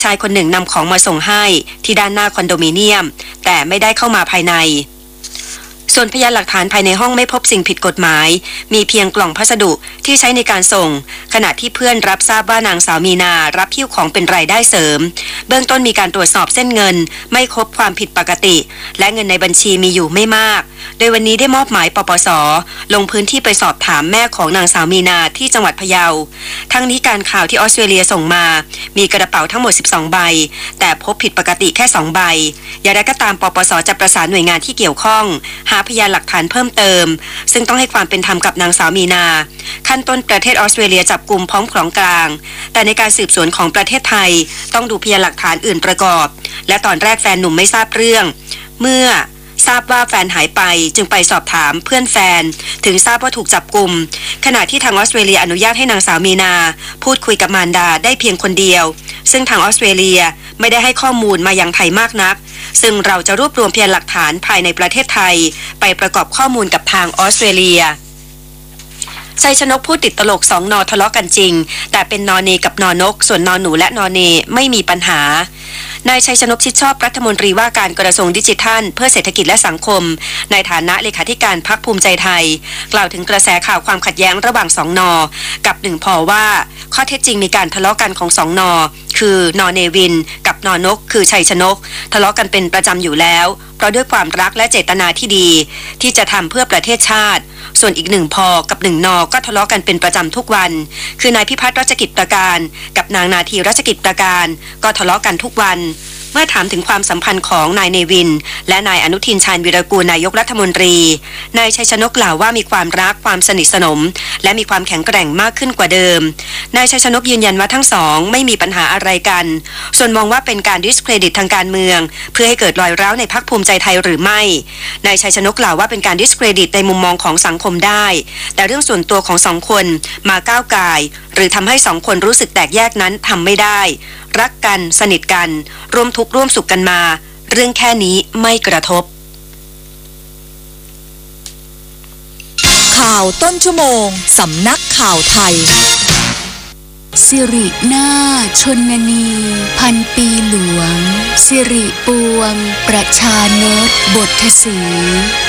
ชายคนหนึ่งนำของมาส่งให้ที่ด้านหน้าคอนโดมิเนียมแต่ไม่ได้เข้ามาภายในส่วนพยานหลักฐานภายในห้องไม่พบสิ่งผิดกฎหมายมีเพียงกล่องพัสดุที่ใช้ในการส่งขณะที่เพื่อนรับทราบว่านางสาวมีนารับหิ้วของเป็นรายได้เสริมเบื้องต้นมีการตรวจสอบเส้นเงินไม่พบความผิดปกติและเงินในบัญชีมีอยู่ไม่มากโดยวันนี้ได้มอบหมายปปส.ลงพื้นที่ไปสอบถามแม่ของนางสาวมีนาที่จังหวัดพะเยาทั้งนี้การข่าวที่ออสเตรเลียส่งมามีกระเป๋าทั้งหมด12ใบแต่พบผิดปกติแค่2ใบอย่างไรก็ตามปปส.จะประสานหน่วยงานที่เกี่ยวข้องหาพยานหลักฐานเพิ่มเติมซึ่งต้องให้ความเป็นธรรมกับนางสาวมีนาขั้นต้นประเทศออสเตรเลียจับกุมพร้อมของกลางแต่ในการสืบสวนของประเทศไทยต้องดูพยานหลักฐานอื่นประกอบและตอนแรกแฟนหนุ่มไม่ทราบเรื่องเมื่อทราบว่าแฟนหายไปจึงไปสอบถามเพื่อนแฟนถึงทราบว่าถูกจับกุมขณะที่ทางออสเตรเลียอนุญาตให้นางสาวมีนาพูดคุยกับมารดาได้เพียงคนเดียวซึ่งทางออสเตรเลียไม่ได้ให้ข้อมูลมายังไทยมากนักซึ่งเราจะรวบรวมพยานหลักฐานภายในประเทศไทยไปประกอบข้อมูลกับทางออสเตรเลียชัยชนกพูดติดตลก2 น.ทะเลาะกันจริงแต่เป็นนอเนกับนอนกส่วนนอหนูและนอเนไม่มีปัญหานายชัยชนกชิดชอบรัฐมนตรีว่าการกระทรวงดิจิทัลเพื่อเศรษฐกิจและสังคมในฐานะเลขาธิการพรรคภูมิใจไทยกล่าวถึงกระแสข่าวความขัดแย้งระหว่าง2 น.กับ1 พ.ว่าข้อเท็จจริงมีการทะเลาะกันของ2 น.คือนอเนวินกับนอนกคือชัยชนกทะเลาะกันเป็นประจำอยู่แล้วเพราะด้วยความรักและเจตนาที่ดีที่จะทำเพื่อประเทศชาติส่วนอีก1 พ.กับ1 น.ก็ทะเลาะกันเป็นประจำทุกวันคือนายพิพัฒน์รัชกิจประการกับนางนาทีรัชกิจประการก็ทะเลาะกันทุกวันเมื่อถามถึงความสัมพันธ์ของนายเนวินและนายอนุทินชาญวีรกูลนายกรัฐมนตรีนายชัยชนกกล่าวว่ามีความรักความสนิทสนมและมีความแข็งแกร่งมากขึ้นกว่าเดิมนายชัยชนกยืนยันว่าทั้งสองไม่มีปัญหาอะไรกันส่วนมองว่าเป็นการดิสเครดิตทางการเมืองเพื่อให้เกิดรอยร้าวในพรรคภูมิใจไทยหรือไม่นายชัยชนกกล่าวว่าเป็นการดิสเครดิตในมุมมองของสังคมได้แต่เรื่องส่วนตัวของ2 คนมาก้าวก่ายหรือทำให้2 คนรู้สึกแตกแยกนั้นทำไม่ได้รักกันสนิทกันร่วมทุกข์ร่วมสุขกันมาเรื่องแค่นี้ไม่กระทบข่าวต้นชั่วโมงสำนักข่าวไทยสิรินาชนนีพันปีหลวงสิริปวงประชานตบทสี